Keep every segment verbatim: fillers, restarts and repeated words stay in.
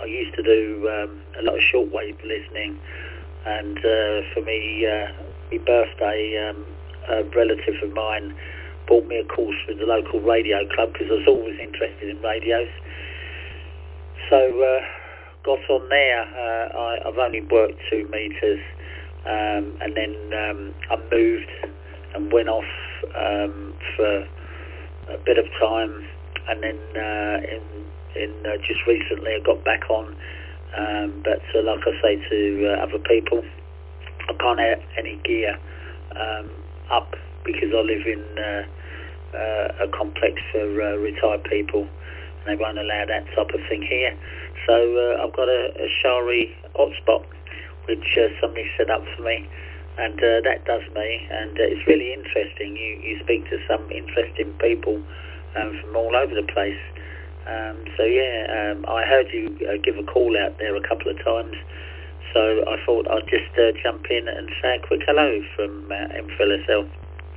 used to do um, a lot of shortwave listening, and uh, for me, uh, my birthday, um, a relative of mine bought me a course with the local radio club because I was always interested in radios. So uh, got on there. Uh, I, I've only worked two metres, um, and then um, I moved and went off um, for a bit of time, and then uh, in, in uh, just recently I got back on. Um, but uh, like I say to uh, other people, I can't have any gear um, up because I live in uh, uh, a complex for uh, retired people, and they won't allow that type of thing here. So uh, I've got a, a Shari hotspot, which uh, somebody set up for me, and uh, that does me, and uh, it's really interesting. You, you speak to some interesting people um, from all over the place. Um, so yeah, um, I heard you uh, give a call out there a couple of times, so I thought I'd just uh, jump in and say a quick hello from uh, M F L S L.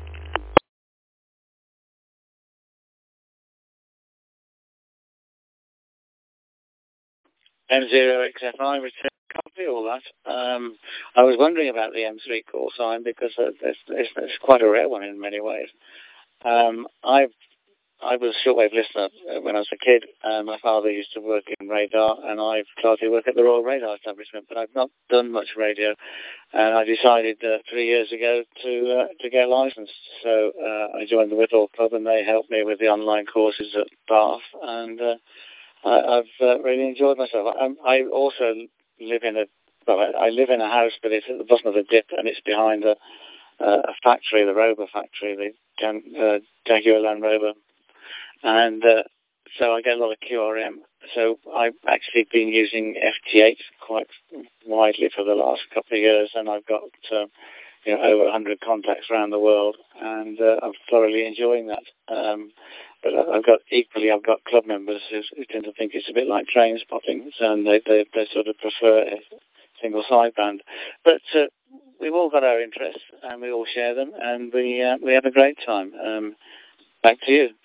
M zero X F I, return copy, all that. Um, I was wondering about the M three call sign because it's, it's, it's quite a rare one in many ways. Um, I've, I was a shortwave listener when I was a kid. Uh, my father used to work in radar, and I've started to work at the Royal Radar Establishment, but I've not done much radio. And I decided uh, three years ago to uh, to get licensed. So uh, I joined the Whittle Club, and they helped me with the online courses at Bath, and uh, I, I've uh, really enjoyed myself. I, I also live in a well, I, I live in a house, but it's at the bottom of a dip, and it's behind a, a factory, the Rover factory, the Jan, uh, Jaguar Land Rover, and uh, so I get a lot of Q R M. So I've actually been using F T H quite widely for the last couple of years, and I've got uh, you know over one hundred contacts around the world, and uh, I'm thoroughly enjoying that. Um, But I've got equally, I've got club members who, who tend to think it's a bit like train spotting, and they, they, they sort of prefer a single sideband. But uh, we've all got our interests, and we all share them, and we uh, we have a great time. Um, back to you.